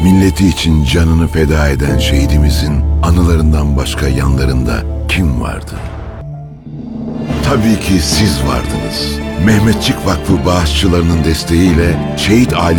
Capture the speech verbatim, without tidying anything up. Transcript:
Milleti için canını feda eden şehidimizin anılarından başka yanlarında kim vardı? Tabii ki siz vardınız. Mehmetçik Vakfı bağışçılarının desteğiyle şehit aile